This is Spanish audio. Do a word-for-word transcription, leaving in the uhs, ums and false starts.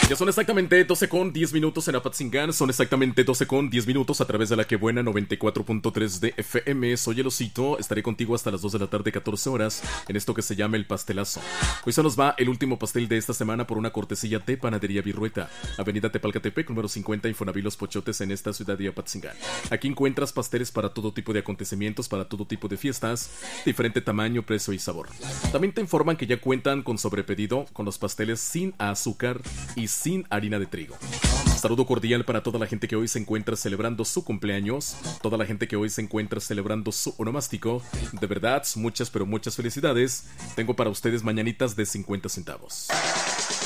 Ya son exactamente doce con diez minutos en Apatzingán. Son exactamente doce con diez minutos a través de la que buena noventa y cuatro punto tres de F M. Soy el Osito. Estaré contigo hasta las dos de la tarde, catorce horas, en esto que se llama El Pastelazo. Hoy se nos va el último pastel de esta semana por una cortesía de Panadería Virrueta, Avenida Tepalcatepec, número cincuenta, Infonavit Los Pochotes, en esta ciudad de Apatzingán. Aquí encuentras pasteles para todo tipo de acontecimientos, para todo tipo de fiestas, diferente tamaño, precio y sabor. También te informan que ya cuentan con sobrepedido, con los pasteles sin azúcar y sin harina de trigo. Saludo cordial para toda la gente que hoy se encuentra celebrando su cumpleaños, toda la gente que hoy se encuentra celebrando su onomástico. De verdad, muchas pero muchas felicidades. Tengo para ustedes mañanitas de cincuenta centavos.